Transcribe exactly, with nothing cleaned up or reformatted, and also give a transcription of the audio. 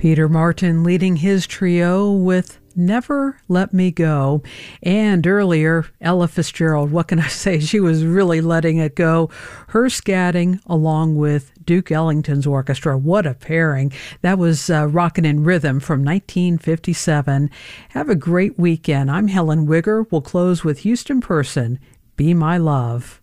Peter Martin leading his trio with Never Let Me Go. And earlier, Ella Fitzgerald, what can I say? She was really letting it go. Her scatting along with Duke Ellington's orchestra. What a pairing. That was uh, Rockin' in Rhythm from nineteen fifty-seven. Have a great weekend. I'm Helen Wigger. We'll close with Houston Person, Be My Love.